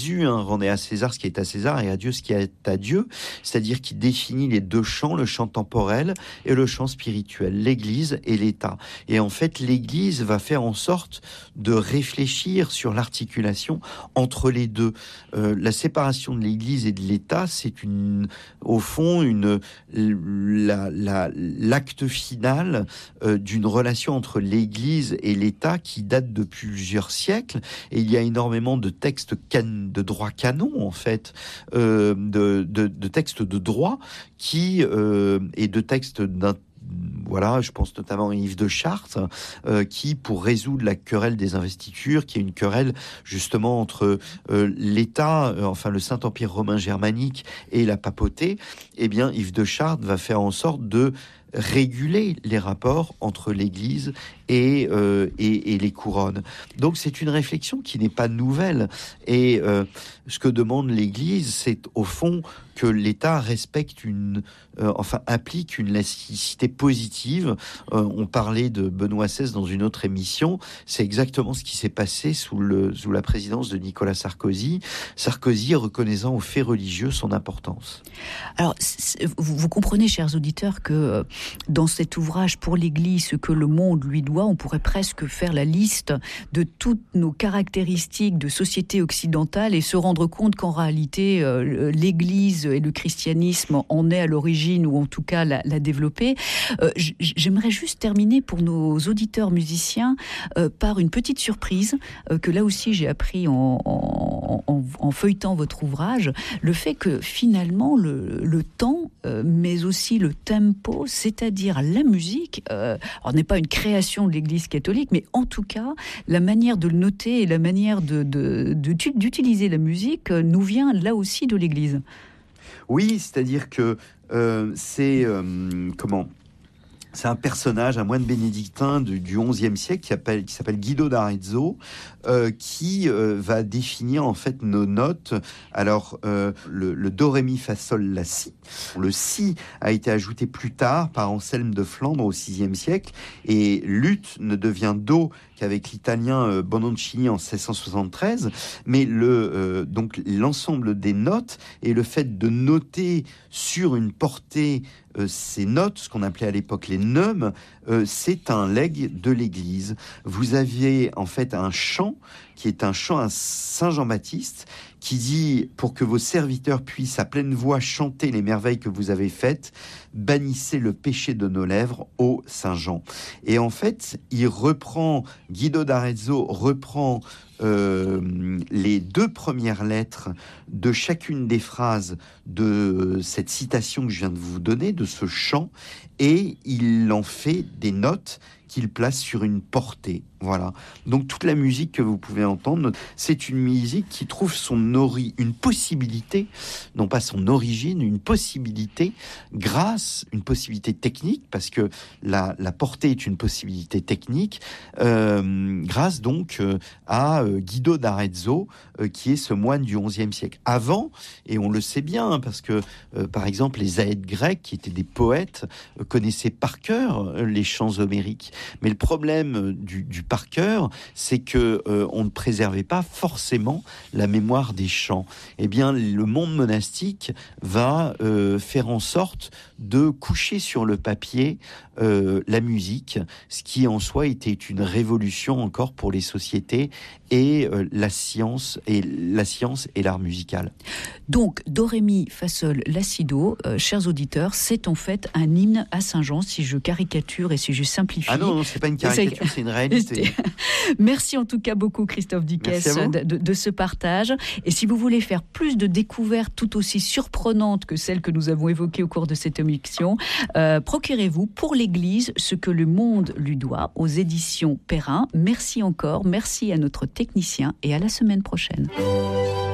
Rendez à César ce qui est à César et à Dieu ce qui est à Dieu, c'est-à-dire qu'il définit les deux champs, le champ temporel et le champ spirituel, l'Église et l'État. Et en fait, l'Église va faire en sorte de réfléchir sur l'articulation entre les deux. La séparation de l'Église et de l'État, c'est au fond l'acte final d'une relation entre l'Église et l'État qui date de plusieurs siècles. Et il y a énormément de textes de droit canon, en fait, de textes de droit et de textes je pense notamment à Yves de Chartres, qui, pour résoudre la querelle des investitures, qui est une querelle justement entre l'État, le Saint-Empire romain germanique et la papauté, eh bien, Yves de Chartres va faire en sorte de réguler les rapports entre l'Église et les couronnes. Donc c'est une réflexion qui n'est pas nouvelle. Et ce que demande l'Église, c'est au fond que l'État respecte applique une laïcité positive. On parlait de Benoît XVI dans une autre émission. C'est exactement ce qui s'est passé sous la présidence de Nicolas Sarkozy. Sarkozy reconnaissant aux faits religieux son importance. Alors, vous comprenez, chers auditeurs, que dans cet ouvrage pour l'Église, ce que le monde lui doit, on pourrait presque faire la liste de toutes nos caractéristiques de société occidentale et se rendre compte qu'en réalité, l'Église et le christianisme en est à l'origine, ou en tout cas l'a développé. J'aimerais juste terminer pour nos auditeurs musiciens par une petite surprise que là aussi j'ai appris en feuilletant votre ouvrage, le fait que finalement le temps, mais aussi le tempo, c'est-à-dire la musique, alors n'est pas une création de l'Église catholique, mais en tout cas la manière de le noter et la manière d'utiliser la musique nous vient là aussi de l'Église. Oui, c'est-à-dire que c'est un personnage, un moine bénédictin du XIe siècle qui s'appelle Guido d'Arezzo, qui va définir en fait nos notes. Alors le do, ré, mi, fa, sol, la, si. Le si a été ajouté plus tard par Anselme de Flandre au VIe siècle, et l'ut ne devient do qu'avec l'italien Bononcini en 1673. Mais donc l'ensemble des notes et le fait de noter sur une portée ces notes, ce qu'on appelait à l'époque les neumes, c'est un legs de l'Église. Vous aviez en fait un chant qui est un chant à Saint Jean-Baptiste qui dit « Pour que vos serviteurs puissent à pleine voix chanter les merveilles que vous avez faites, bannissez le péché de nos lèvres, ô Saint Jean ». Et en fait, Guido d'Arezzo reprend les deux premières lettres de chacune des phrases de cette citation que je viens de vous donner, de ce chant, et il en fait des notes qu'il place sur une portée. Voilà. Donc toute la musique que vous pouvez entendre, c'est une musique qui trouve une possibilité, non pas son origine, une possibilité une possibilité technique, parce que la portée est une possibilité technique, grâce donc à Guido d'Arezzo, qui est ce moine du XIe siècle. Avant, et on le sait bien, parce que par exemple les aèdes grecs, qui étaient des poètes, connaissaient par cœur les chants homériques. Mais le problème du par cœur, c'est que on ne préservait pas forcément la mémoire des chants. Eh bien, le monde monastique va faire en sorte de coucher sur le papier la musique, ce qui en soi était une révolution encore pour les sociétés et la science et l'art musical. Donc, do, ré, mi, fa, sol, la, si, do, chers auditeurs, c'est en fait un hymne à Saint-Jean, si je caricature et si je simplifie. Ah non, c'est pas une caricature, c'est une réalité. Merci en tout cas beaucoup, Christophe Dickès, de ce partage. Et si vous voulez faire plus de découvertes tout aussi surprenantes que celles que nous avons évoquées au cours de cette émission, procurez-vous pour l'Église ce que le monde lui doit aux éditions Perrin. Merci encore, merci à notre technicien et à la semaine prochaine.